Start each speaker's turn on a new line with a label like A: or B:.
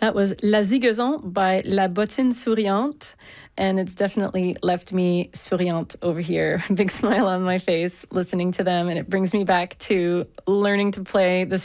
A: That was La Zigazon by La Bottine Souriante, and it's definitely left me souriante over here. Big smile on my face listening to them, and it brings me back to learning to play the